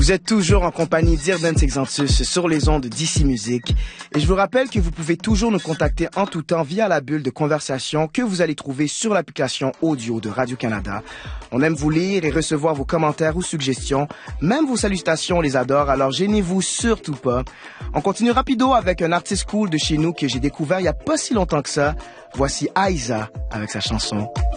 Vous êtes toujours en compagnie d'Irden Exantus sur les ondes d'ici Musique. Et je vous rappelle que vous pouvez toujours nous contacter en tout temps via la bulle de conversation que vous allez trouver sur l'application audio de Radio-Canada. On aime vous lire et recevoir vos commentaires ou suggestions. Même vos salutations, on les adore, alors gênez-vous surtout pas. On continue rapido avec un artiste cool de chez nous que j'ai découvert il y a pas si longtemps que ça. Voici Aiza avec sa chanson